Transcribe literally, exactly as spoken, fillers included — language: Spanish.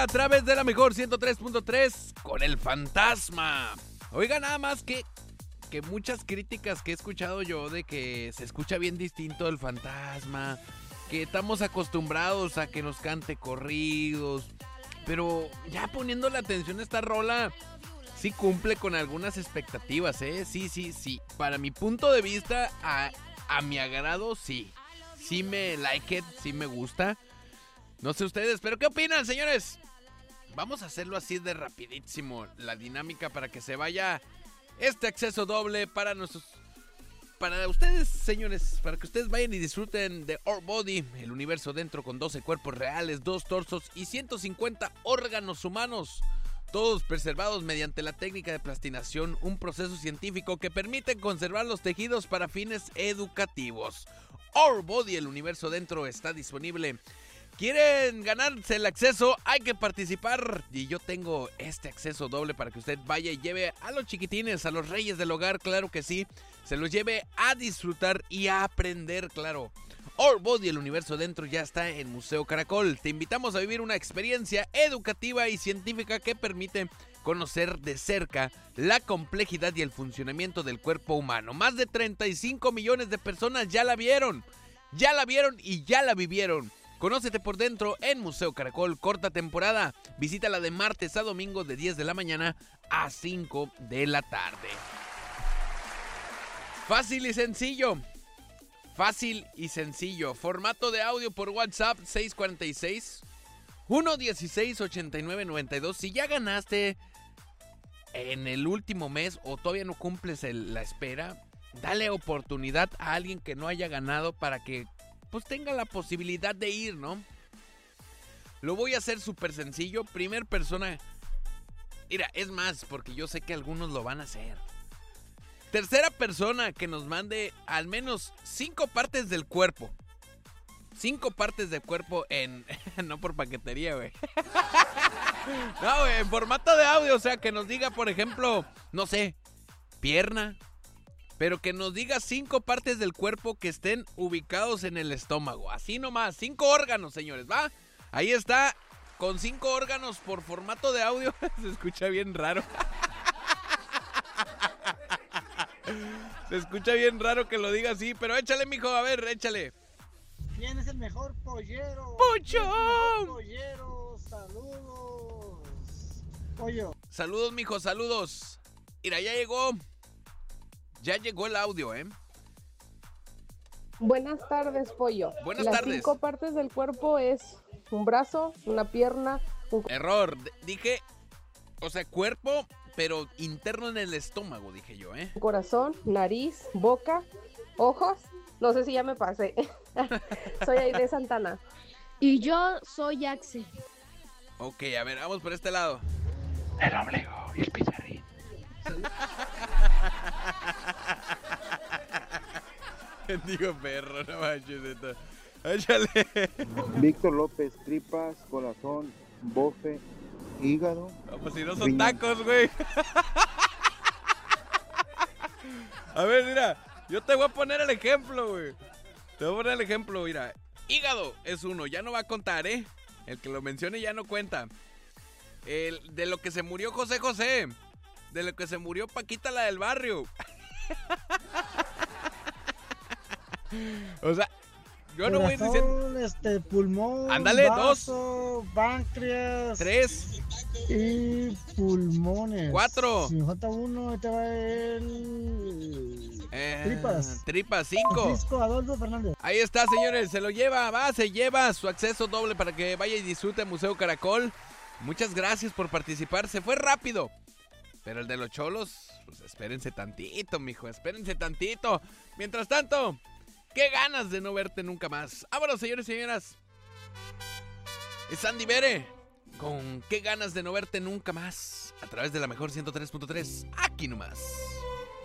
A través de la mejor ciento tres punto tres con el fantasma. Oiga, nada más que, que muchas críticas que he escuchado yo de que se escucha bien distinto el fantasma, que estamos acostumbrados a que nos cante corridos, pero ya poniéndole atención a esta rola, sí cumple con algunas expectativas, ¿eh? Sí, sí, sí. Para mi punto de vista, a, a mi agrado, sí. Sí me like it, sí me gusta. No sé ustedes, pero ¿qué opinan, señores? Vamos a hacerlo así de rapidísimo, la dinámica para que se vaya este acceso doble para nuestros... Para ustedes, señores, para que ustedes vayan y disfruten de Our Body, el universo dentro con doce cuerpos reales, dos torsos y ciento cincuenta órganos humanos, todos preservados mediante la técnica de plastinación, un proceso científico que permite conservar los tejidos para fines educativos. Our Body, el universo dentro, está disponible. ¿Quieren ganarse el acceso? Hay que participar. Y yo tengo este acceso doble para que usted vaya y lleve a los chiquitines, a los reyes del hogar, claro que sí. Se los lleve a disfrutar y a aprender, claro. Our Body, el universo dentro, ya está en Museo Caracol. Te invitamos a vivir una experiencia educativa y científica que permite conocer de cerca la complejidad y el funcionamiento del cuerpo humano. Más de treinta y cinco millones de personas ya la vieron. Ya la vieron y ya la vivieron. Conócete por dentro en Museo Caracol, corta temporada. Visítala de martes a domingo de diez de la mañana a cinco de la tarde. Fácil y sencillo. Fácil y sencillo. Formato de audio por WhatsApp seis cuatro seis, uno uno seis, ocho nueve nueve dos. Si ya ganaste en el último mes o todavía no cumples el, la espera, dale oportunidad a alguien que no haya ganado para que pues tenga la posibilidad de ir, ¿no? Lo voy a hacer súper sencillo. Primer persona. Mira, es más, porque yo sé que algunos lo van a hacer. Tercera persona que nos mande al menos cinco partes del cuerpo. Cinco partes del cuerpo en... no por paquetería, güey. No, güey, en formato de audio. O sea, que nos diga, por ejemplo, no sé, pierna. Pero que nos diga cinco partes del cuerpo que estén ubicados en el estómago. Así nomás, cinco órganos, señores, ¿va? Ahí está, con cinco órganos por formato de audio. Se escucha bien raro. Se escucha bien raro que lo diga así, pero échale, mijo, a ver, échale. ¿Quién es el mejor pollero? ¡Pocho! ¿Quién es el mejor pollero? Saludos. Pollo. Saludos, mijo, saludos. Mira, ya llegó... Ya llegó el audio, ¿eh? Buenas tardes, Pollo. Buenas Las tardes. cinco partes del cuerpo es un brazo, una pierna, un... Error. D- dije, o sea, cuerpo, pero interno en el estómago, dije yo, ¿eh? corazón, nariz, boca, ojos. No sé si ya me pasé. Soy Aide Santana. Y yo soy Axel. Ok, a ver, vamos por este lado. El ombligo y el pizarrín. Digo perro, no manches esto. Échale. Víctor López, tripas, corazón, bofe, hígado. No, pues si no son riñón. tacos, güey. A ver, mira, yo te voy a poner el ejemplo, güey. Te voy a poner el ejemplo, mira. Hígado es uno, ya no va a contar, ¿eh? El que lo mencione ya no cuenta. El, de lo que se murió José José. De lo que se murió Paquita, la del barrio. O sea, yo no voy a ir diciendo... Corazón, este, pulmón, Ándale, vaso, páncreas. Tres, Y pulmones. Cuatro. Si me falta uno, te va el... eh, Tripas. Tripas, cinco. Francisco Adolfo Fernández. Ahí está, señores, se lo lleva, va, se lleva su acceso doble para que vaya y disfrute Museo Caracol. Muchas gracias por participar, se fue rápido. Pero el de los cholos, pues espérense tantito, mijo, espérense tantito. Mientras tanto, qué ganas de no verte nunca más. Vámonos, señores y señoras. Es Sandy Bere con qué ganas de no verte nunca más. A través de la mejor ciento tres punto tres, aquí nomás.